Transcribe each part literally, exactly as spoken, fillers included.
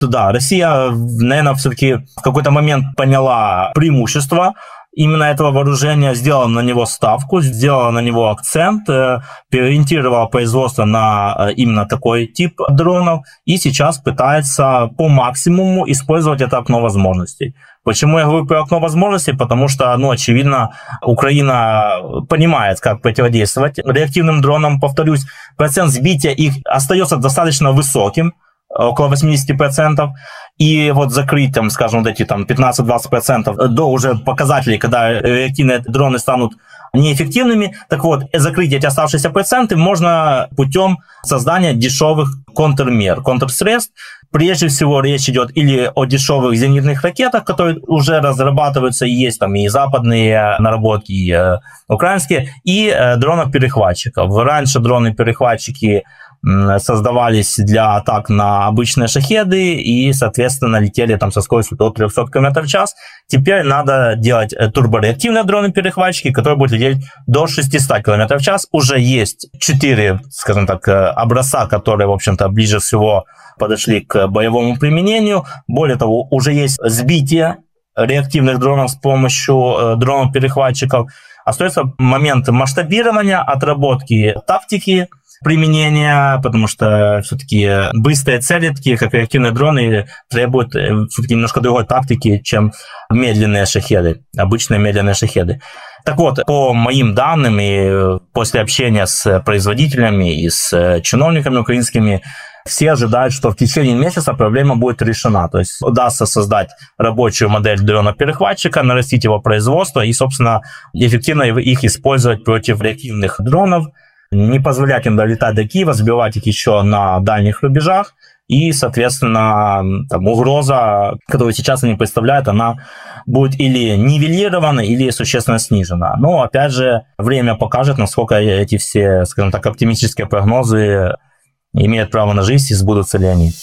Да, Россия, наверное, все-таки в какой-то момент поняла преимущество именно этого вооружения, сделала на него ставку, сделала на него акцент, переориентировала производство на именно такой тип дронов и сейчас пытается по максимуму использовать это окно возможностей. Почему я говорю про окно возможностей? Потому что, ну, очевидно, Украина понимает, как противодействовать реактивным дронам. Повторюсь, процент сбития их остается достаточно высоким, около восемьдесят процентов, и вот закрыть, там, скажем, вот эти там пятнадцать-двадцать процентов до уже показателей, когда реактивные дроны станут неэффективными. Так вот, закрыть эти оставшиеся проценты можно путем создания дешевых контрмер, контрсредств. Прежде всего речь идет или о дешевых зенитных ракетах, которые уже разрабатываются, и есть там и западные наработки, и э, украинские, и э, дронов-перехватчиков. Раньше дроны-перехватчики создавались для атак на обычные шахеды и, соответственно, летели там со скоростью до триста километров в час. Теперь надо делать турбореактивные дроны-перехватчики, которые будут лететь до шестьсот километров в час. Уже есть четыре, скажем так, образца, которые, в общем-то, ближе всего подошли к боевому применению. Более того, уже есть сбитие реактивных дронов с помощью дронов-перехватчиков. Остается момент масштабирования, отработки тактики применения, потому что все-таки быстрые цели, такие как реактивные дроны, требуют все-таки немножко другой тактики, чем медленные шахеды, обычные медленные шахеды. Так вот, по моим данным и после общения с производителями и с чиновниками украинскими, все ожидают, что в течение месяца проблема будет решена. То есть удастся создать рабочую модель дрона-перехватчика, нарастить его производство и, собственно, эффективно их использовать против реактивных дронов, не позволять им долетать до Киева, сбивать их еще на дальних рубежах. И, соответственно, там, угроза, которую сейчас они представляют, она будет или нивелирована, или существенно снижена. Но, опять же, время покажет, насколько эти все, скажем так, оптимистические прогнозы имеют право на жизнь и сбудутся ли они.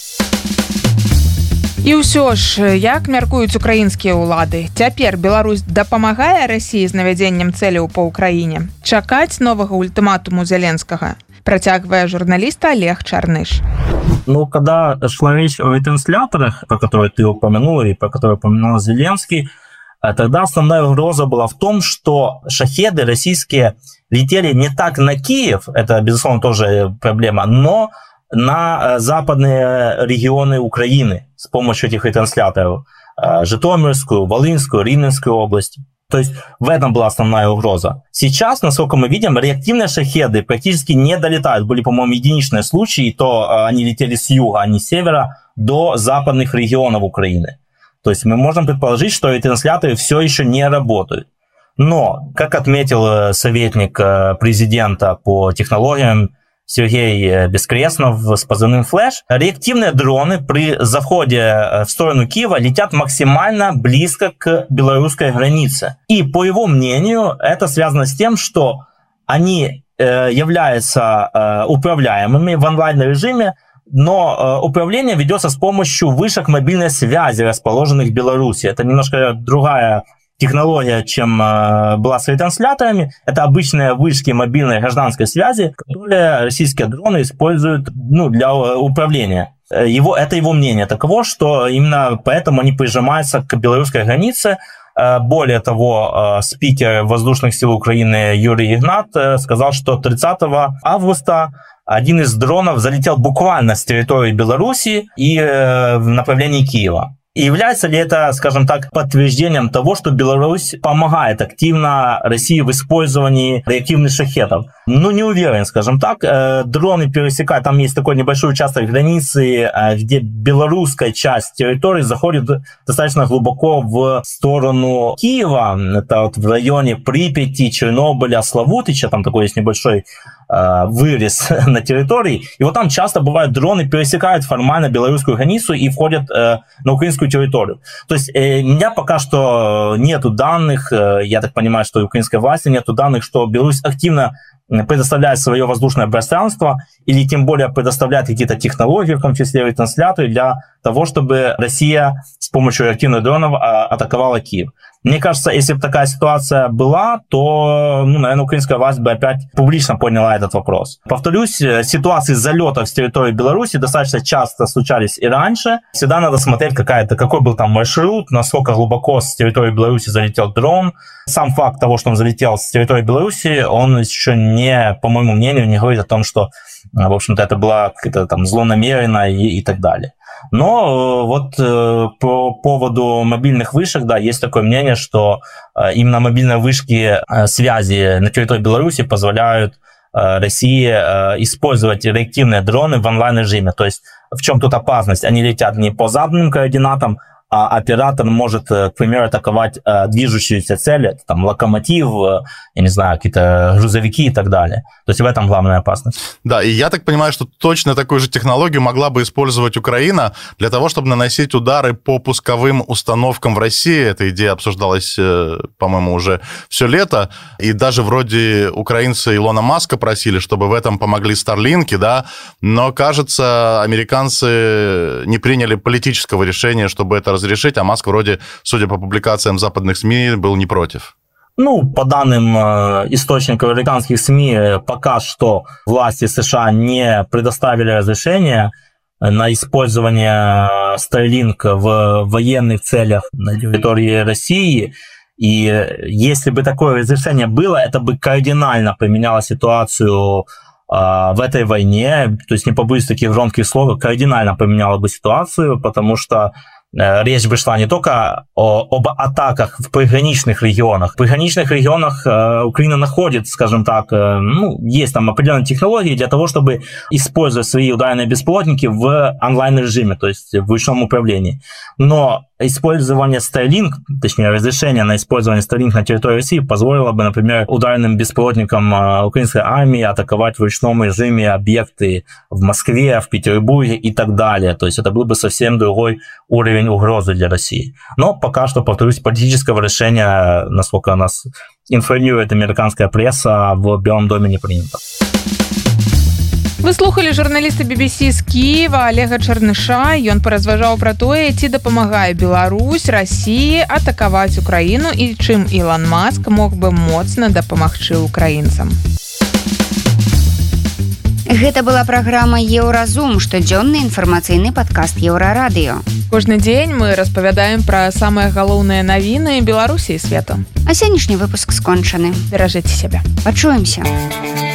І ўсё ж, як мяркуюць украінскія ўлады, цяпер Беларусь дапамагае Расіі з навядзеннем цэляў па ўкраіне? Чакаць новага ультыматуму Зеленскага? Працягвае журналист Олег Чарныш. Ну, когда шла речь о ретрансляторах, про которые ты упомянул и про которые упомянул Зеленский, тогда основная угроза была в том, что шахеды российские летели не так на Киев, это, безусловно, тоже проблема, но на западные регионы Украины с помощью этих ретрансляторов. Житомирскую, Волынскую, Рівненскую область. То есть в этом была основная угроза. Сейчас, насколько мы видим, реактивные шахеды практически не долетают. Были, по-моему, единичные случаи, и то они летели с юга, а не с севера, до западных регионов Украины. То есть мы можем предположить, что ретрансляторы все еще не работают. Но, как отметил советник президента по технологиям Сергей Бескреснов с позывным «Флэш», реактивные дроны при заходе в сторону Киева летят максимально близко к белорусской границе. И, по его мнению, это связано с тем, что они являются управляемыми в онлайн-режиме, но управление ведется с помощью вышек мобильной связи, расположенных в Беларуси. Это немножко другая технология, чем э, была с ретрансляторами. Это обычные вышки мобильной гражданской связи, которые российские дроны используют, ну, для управления. Его, это его мнение таково, что именно поэтому они прижимаются к белорусской границе. Э, более того, э, спикер воздушных сил Украины Юрий Игнат э, сказал, что тридцатого августа один из дронов залетел буквально с территории Беларуси и э, в направлении Киева. И является ли это, скажем так, подтверждением того, что Беларусь помогает активно России в использовании реактивных шахедов? Ну, не уверен, скажем так. Дроны пересекают, там есть такой небольшой участок границы, где белорусская часть территории заходит достаточно глубоко в сторону Киева. Это вот в районе Припяти, Чернобыля, Славутича, там такой есть небольшой вырез на территории. И вот там часто бывают дроны, пересекают формально белорусскую границу и входят на украинскую территорию. То есть э, у меня пока что нету данных, э, я так понимаю, что у украинской власти нету данных, что Беларусь активно предоставляет свое воздушное пространство или тем более предоставляет какие-то технологии, в том числе ретрансляторы, для того, чтобы Россия с помощью реактивных дронов а, атаковала Киев. Мне кажется, если бы такая ситуация была, то, ну, наверное, украинская власть бы опять публично подняла этот вопрос. Повторюсь, ситуации залетов с территории Беларуси достаточно часто случались и раньше. Всегда надо смотреть, какая-то, какой был там маршрут, насколько глубоко с территории Беларуси залетел дрон. Сам факт того, что он залетел с территории Беларуси, он еще не, по моему мнению, не говорит о том, что, в общем-то, это было как-то там злонамеренно и, и так далее. Но вот по поводу мобильных вышек, да, есть такое мнение, что именно мобильные вышки связи на территории Беларуси позволяют России использовать реактивные дроны в онлайн-режиме. То есть в чем тут опасность? Они летят не по заданным координатам, а оператор может, к примеру, атаковать э, движущиеся цели, там, локомотив, э, я не знаю, какие-то грузовики и так далее. То есть в этом главная опасность. Да, и я так понимаю, что точно такую же технологию могла бы использовать Украина для того, чтобы наносить удары по пусковым установкам в России. Эта идея обсуждалась, по-моему, уже все лето. И даже вроде украинцы Илона Маска просили, чтобы в этом помогли Старлинки, да, но, кажется, американцы не приняли политического решения, чтобы это разрешить, а Маск вроде, судя по публикациям западных СМИ, был не против. Ну, по данным э, источников американских СМИ, пока что власти США не предоставили разрешения на использование Starlink в военных целях на территории России. И если бы такое разрешение было, это бы кардинально поменяло ситуацию э, в этой войне. То есть, не побоюсь таких громких слов, кардинально поменяло бы ситуацию, потому что речь бы шла не только о, об атаках в приграничных регионах. В приграничных регионах э, Украина находит, скажем так, э, ну, есть там определенные технологии для того, чтобы использовать свои ударные беспилотники в онлайн-режиме, то есть в ручном управлении. Но использование Starlink, точнее, разрешение на использование Starlink на территории России позволило бы, например, ударным беспилотникам украинской армии атаковать в ручном режиме объекты в Москве, в Петербурге и так далее. То есть это был бы совсем другой уровень угрозы для России. Но пока что, повторюсь, политического решения, насколько нас информирует американская пресса, в Белом доме не принято. Вы слухали журналіста би би сі з Киева Олега Чарныша. Ён паразважаў пра тое, ці дапамагае Беларусь Расіі атакаваць Украіну і чым Ілон Маск мог бы моцна дапамагчы украінцам. Гэта была праграма «Еўразум», штодзённы інфармацыйны падкаст Еўрарадыё. Кожны дзень мы распавядаем пра самыя галоўныя навіны Беларусі і свету. А сённяшні выпуск скончаны. Беражыце сябе. Пачуемся.